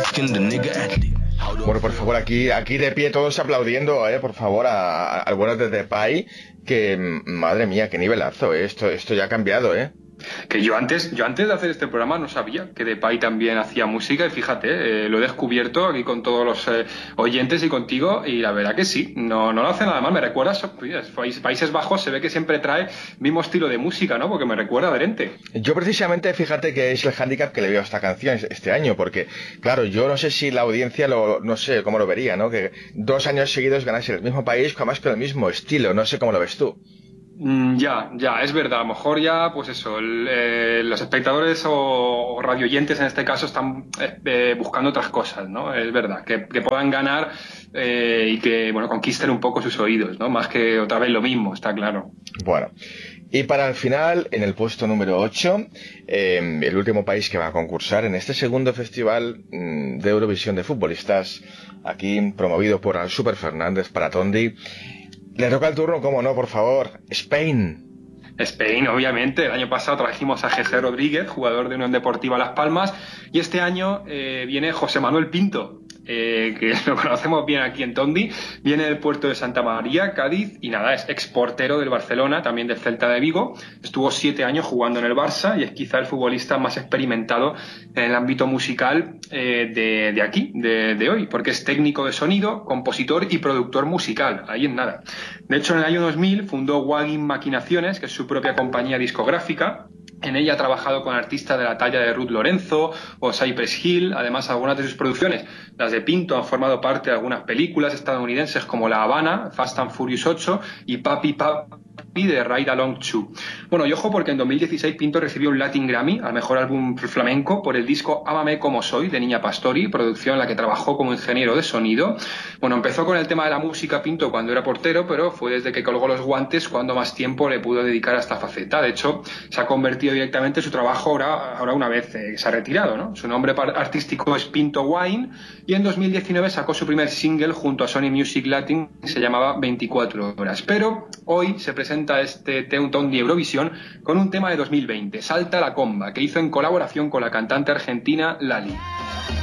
Bueno, por favor, aquí de pie todos aplaudiendo, por favor, al bueno de Depay, que, madre mía, qué nivelazo, esto ya ha cambiado, Que yo antes de hacer este programa no sabía que Depay también hacía música y fíjate, lo he descubierto aquí con todos los oyentes y contigo y la verdad que sí, no lo hace nada mal, me recuerda Países Bajos, se ve que siempre trae el mismo estilo de música, ¿no? Porque me recuerda a Drenthe. Yo precisamente, fíjate que es el hándicap que le veo a esta canción este año, porque claro, yo no sé si la audiencia no sé cómo lo vería, ¿no? Que 2 años seguidos ganase el mismo país, jamás con el mismo estilo, no sé cómo lo ves tú. Ya, es verdad. A lo mejor ya, pues eso, los espectadores o radioyentes en este caso están buscando otras cosas, ¿no? Es verdad, que puedan ganar y que, bueno, conquisten un poco sus oídos, ¿no? Más que otra vez lo mismo, está claro. Bueno, y para el final, en el puesto número 8, el último país que va a concursar en este segundo festival de Eurovisión de futbolistas, aquí promovido por Al Super Fernández para Tondi. Le toca el turno, cómo no, por favor. Spain, obviamente. El año pasado trajimos a José Rodríguez, jugador de Unión Deportiva Las Palmas, y este año viene José Manuel Pinto, que lo conocemos bien aquí en Tondi, viene del puerto de Santa María, Cádiz, y nada, es exportero del Barcelona, también del Celta de Vigo. Estuvo 7 años jugando en el Barça y es quizá el futbolista más experimentado en el ámbito musical de aquí, de hoy, porque es técnico de sonido, compositor y productor musical, ahí en nada. De hecho, en el año 2000 fundó Waggin Maquinaciones, que es su propia compañía discográfica. En ella ha trabajado con artistas de la talla de Ruth Lorenzo o Cypress Hill. Además, algunas de sus producciones, las de Pinto, han formado parte de algunas películas estadounidenses como La Habana, Fast and Furious 8 y Papi Papi de Ride Along 2. Bueno, y ojo porque en 2016 Pinto recibió un Latin Grammy al mejor álbum flamenco por el disco Ámame como soy de Niña Pastori, producción en la que trabajó como ingeniero de sonido. Bueno, empezó con el tema de la música Pinto cuando era portero, pero fue desde que colgó los guantes cuando más tiempo le pudo dedicar a esta faceta. De hecho, se ha convertido directamente en su trabajo ahora una vez se ha retirado, ¿no? Su nombre artístico es Pinto Wine y en 2019 sacó su primer single junto a Sony Music Latin, que se llamaba 24 horas. Pero hoy se presenta este Tondi Eurovisión con un tema de 2020, Salta la Comba, que hizo en colaboración con la cantante argentina Lali.